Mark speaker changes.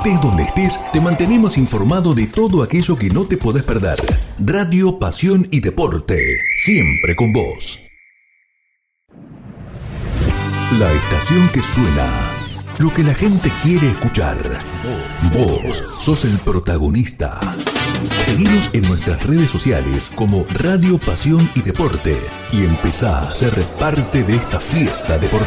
Speaker 1: Estés donde estés, te mantenemos informado de todo aquello que no te podés perder. Radio, pasión y deporte, siempre con vos. La estación que suena, lo que la gente quiere escuchar. Vos sos el protagonista. Seguinos en nuestras redes sociales como Radio, Pasión y Deporte y empezá a ser parte de esta fiesta deportiva.